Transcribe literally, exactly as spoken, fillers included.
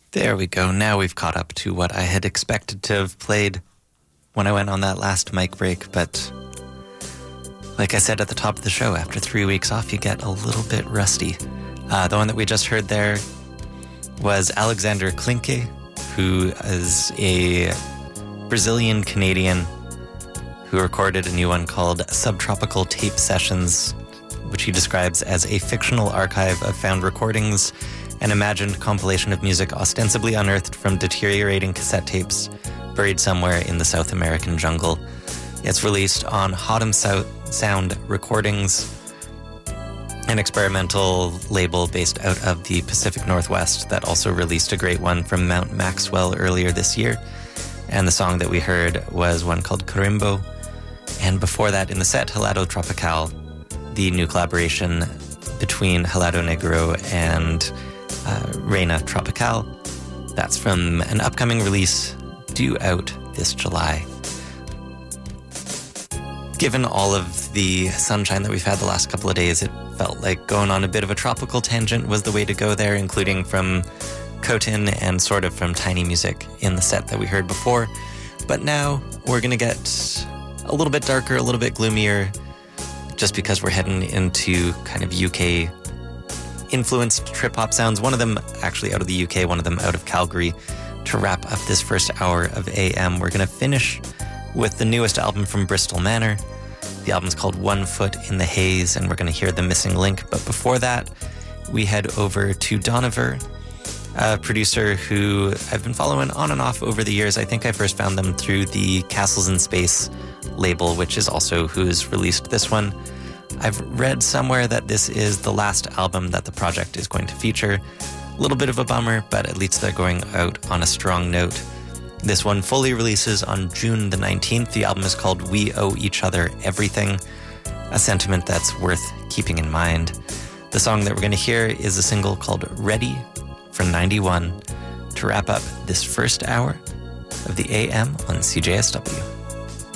There we go. Now we've caught up to what I had expected to have played when I went on that last mic break, but like I said at the top of the show, after three weeks off, you get a little bit rusty. Uh, the one that we just heard there was Alexander Klinke, who is a Brazilian-Canadian who recorded a new one called Subtropical Tape Sessions, which he describes as a fictional archive of found recordings, an imagined compilation of music ostensibly unearthed from deteriorating cassette tapes buried somewhere in the South American jungle. It's released on Hotham Sound Recordings, an experimental label based out of the Pacific Northwest that also released a great one from Mount Maxwell earlier this year. And the song that we heard was one called Carimbo. And before that, in the set, Helado Tropical, the new collaboration between Helado Negro and uh, Reina Tropical. That's from an upcoming release due out this July. Given all of the sunshine that we've had the last couple of days, it felt like going on a bit of a tropical tangent was the way to go there, including from Kotin and sort of from Tiny Music in the set that we heard before. But now we're going to get a little bit darker, a little bit gloomier, just because we're heading into kind of U K influenced trip hop sounds. One of them actually out of the U K, one of them out of Calgary. To wrap up this first hour of A M, we're going to finish with the newest album from Bristol Manor. The album's called One Foot in the Haze, and we're going to hear The Missing Link. But before that, we head over to Donover, a producer who I've been following on and off over the years. I think I first found them through the Castles in Space label, which is also who's released this one. I've read somewhere that this is the last album that the project is going to feature. A little bit of a bummer, but at least they're going out on a strong note. This one fully releases on June the nineteenth. The album is called We Owe Each Other Everything, a sentiment that's worth keeping in mind. The song that we're going to hear is a single called Ready from ninety-one to wrap up this first hour of the A M on C J S W.